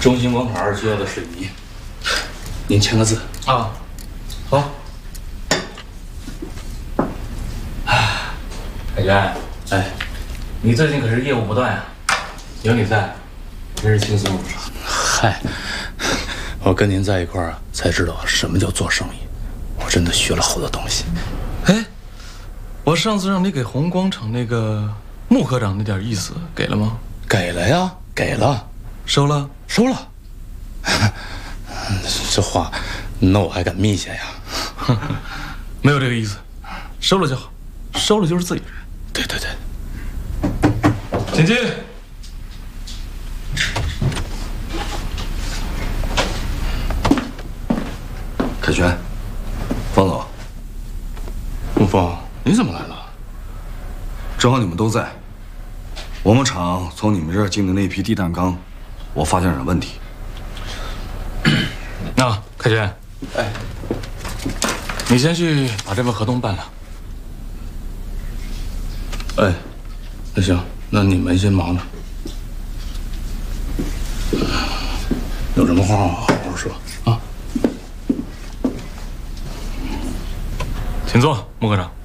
中心广场2需要的水泥，您签个字啊。好。 海源，哎，你最近可是业务不断呀，有你在，真是轻松不少。嗨，我跟您在一块儿才知道什么叫做生意，我真的学了好多东西。 哎，我上次让你给红光城那个穆科长那点意思给了吗？ 给了呀，给了， 收了， 收了。这话，那我还敢密下呀？ 没有这个意思，收了就好，收了就是自己人。 对对对， 请进。 凯旋，方总， 陆峰，你怎么来了？ 正好你们都在。我们厂从你们这儿进的那批地氮钢，我发现了问题。 那凯旋， 哎， 你先去把这份合同办了。 哎，那行，那你们先忙着，有什么话好好说啊。 请坐，穆科长。